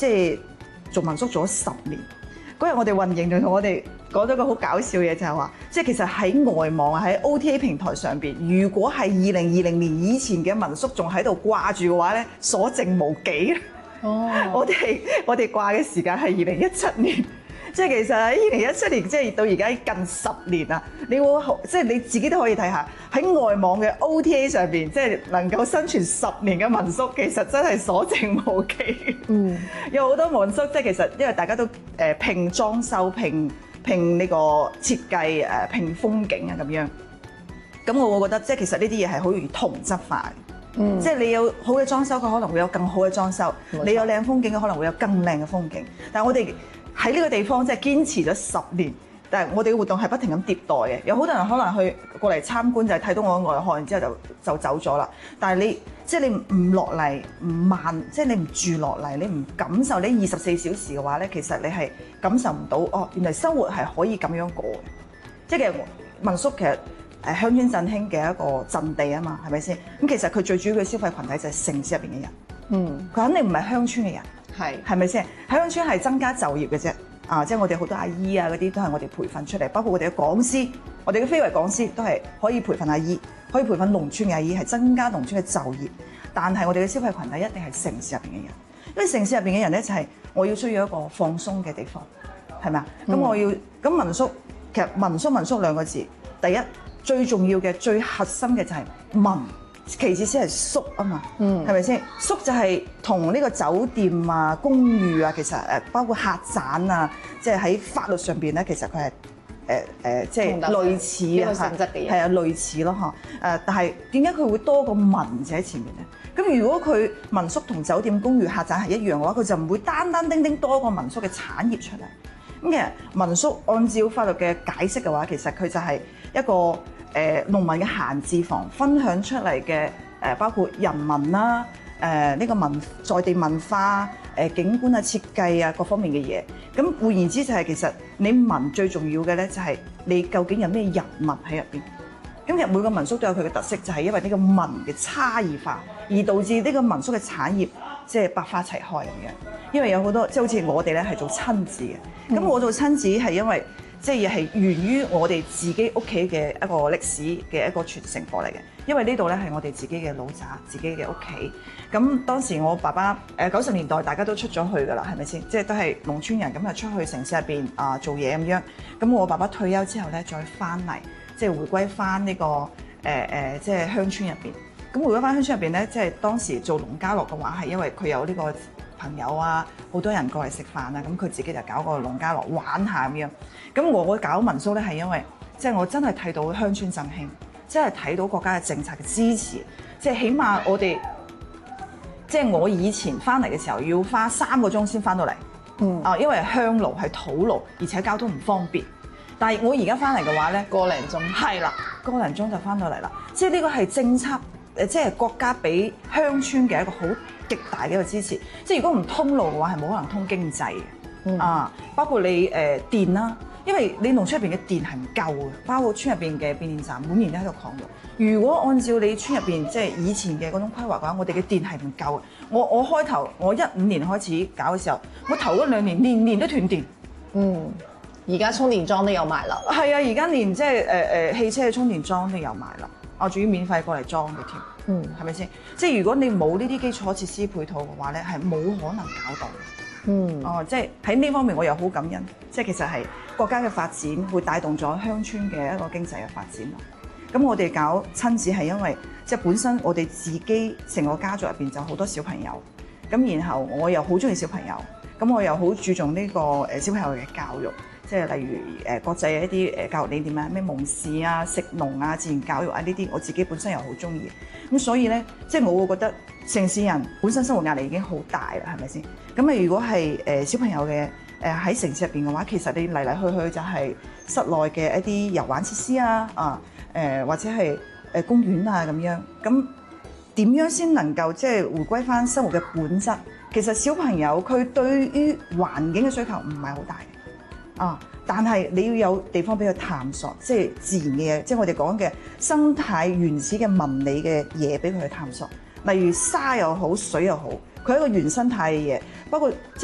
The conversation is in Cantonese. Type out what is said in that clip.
即係做民宿做咗10年。嗰日我哋運營就同我哋講咗個好搞笑嘢，就係話，即係其實喺外網喺 OTA 平台上邊，如果係2020年以前嘅民宿仲喺度掛住嘅話咧，所剩無幾。哦，我哋掛嘅時間係2017年。即係其實喺2017年，即係到而家近10年啦。你會即係你自己都可以睇下喺外網嘅 OTA 上邊，即係能夠生存10年嘅民宿，其實真係所剩無幾。有好多民宿，即係其實因為大家都拼裝修、拼呢個設計、拼風景啊咁樣。咁我會覺得即係其實呢啲嘢係好容易同質化嘅。即係你有好嘅裝修，佢可能會有更好嘅裝修；你有靚風景，佢可能會有更靚嘅風景。但係我哋喺呢個地方即係堅持咗10年，但係我哋嘅活動係不停咁迭代嘅。有好多人可能去過嚟參觀，就係睇到我嘅外殼，然之後就走咗啦。但係你唔落嚟，唔慢，即係你唔住落嚟，你唔感受呢24小時嘅話咧，其實你係感受唔到哦，原來生活係可以咁樣過嘅。即係其實民宿其實鄉村振興嘅一個陣地啊嘛，係咪先？咁其實佢最主要嘅消費群體就係城市入邊嘅人。佢肯定唔係鄉村嘅人。係咪先？喺鄉村係增加就業嘅啫，即係我哋好多阿姨啊嗰啲都係我哋培訓出嚟，包括我哋嘅講師，我哋嘅非遺講師都係可以培訓阿姨，可以培訓農村嘅阿姨，係增加農村嘅就業。但係我哋嘅消費群體一定係城市入邊嘅人，因為城市入邊嘅人咧就係我要需要一個放鬆嘅地方，係咪啊？咁民宿其實民宿兩個字，第一最重要嘅最核心嘅就係民。其次先係宿啊嘛，係咪先？宿就係同呢個酒店啊、公寓啊，其實包括客棧啊，即係喺法律上邊咧，其實佢係即係類似啊，性質嘅嘢係啊，類似咯嚇。但係點解佢會多個民字喺前面咧？咁如果佢民宿同酒店、公寓、客棧係一樣嘅話，佢就唔會單單丁丁多個民宿嘅產業出嚟。咁其實民宿按照法律嘅解釋嘅話，其實佢就係一個農民嘅閒置房分享出嚟嘅包括人文啦、呢個在地文化、景觀啊、設計啊各方面嘅嘢。咁換言之就係其實你民最重要嘅咧就係你究竟有咩人物喺入邊。咁其實每個民宿都有佢嘅特色，就係因為呢個民嘅差異化而導致呢個民宿嘅產業即係百花齊開咁樣。因為有好多即係好似我哋咧係做親子嘅，咁我做親子係因為即係源於我哋自己屋企嘅一個歷史嘅一個傳承過嚟嘅。因為呢度咧係我哋自己嘅老宅、自己嘅屋企。咁當時我爸爸90年代大家都出咗去㗎啦，係咪先？即係都係農村人咁啊，出去城市入邊做嘢咁樣。咁我爸爸退休之後咧，再翻嚟即係回歸翻呢個即係鄉村入邊。咁回歸翻鄉村入邊咧，即係當時做農家樂嘅話，係因為佢有呢個朋友啊，好多人過嚟食飯啊，咁佢自己就搞個農家樂玩下咁樣。咁我搞民宿咧係因為即係我真係睇到鄉村振興，真係睇到國家嘅政策嘅支持，即係起碼我哋即係我以前翻嚟嘅時候要花3個鐘先翻到嚟，因為係鄉路係土路，而且交通唔方便。但係我而家翻嚟嘅話咧， 個零鐘係啦，個零鐘就翻到嚟啦。即係呢個係政策即係國家俾鄉村嘅一個好極大嘅一個支持。即係如果唔通路嘅話，係冇可能通經濟嘅。包括你電啦，因為你農村入邊嘅電係唔夠嘅，包括村入邊嘅變電站每年都喺度狂用。如果按照你村入邊即係以前嘅嗰種規劃嘅話，我哋嘅電係唔夠嘅。我開頭我15年開始搞嘅時候，我頭嗰2年年年都斷電。 而家充電樁都有埋啦。 係啊，而家連即係汽車嘅充電樁都有埋啦。我仲要免費過嚟裝嘅添。係咪先？即係如果你冇呢啲基礎設施配套嘅話咧，係冇可能搞到。即係喺呢方面我又好感恩。即係其實係國家嘅發展會帶動咗鄉村嘅一個經濟嘅發展。咁我哋搞親子係因為即係本身我哋自己成個家族入邊就好多小朋友，咁然後我又好中意小朋友，咁我又好注重呢個小朋友嘅教育。即係例如國際嘅一啲教育理念啊，咩蒙氏啊、食農啊、自然教育啊呢啲，我自己本身又好中意。咁所以咧，即係我會覺得城市人本身生活壓力已經好大啦，係咪先？咁如果係小朋友嘅喺城市入邊嘅話，其實你嚟嚟去去就係室內嘅一啲遊玩設施啊，或者係公園啊咁樣。咁點樣先能夠即係回歸翻生活嘅本質？其實小朋友佢對於環境嘅需求唔係好大嘅。但係你要有地方俾佢探索，即係自然嘅嘢，即係我哋講嘅生態原始嘅紋理嘅嘢俾佢去探索。例如沙又好，水又好，佢係一個原生態嘅嘢，包括